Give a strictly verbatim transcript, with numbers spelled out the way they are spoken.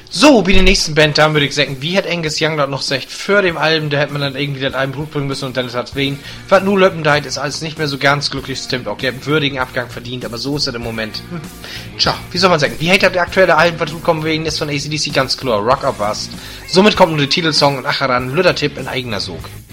So, bei der nächsten Band, da würde ich sagen, wie hat Angus Young das noch gesagt, für dem Album, da hätte man dann irgendwie das Album Blut bringen müssen und dann hat wen. Was nur Löppendeit ist alles nicht mehr so ganz glücklich, stimmt auch. Der hat einen würdigen Abgang verdient, aber so ist er im Moment. Hm. Tja, wie soll man sagen, wie hätte der aktuelle Album, was kommen wegen ist von A C D C ganz klar, Rock or Bust. Somit kommt nur der Titelsong und Acheran, Lüttertipp in eigener Sog.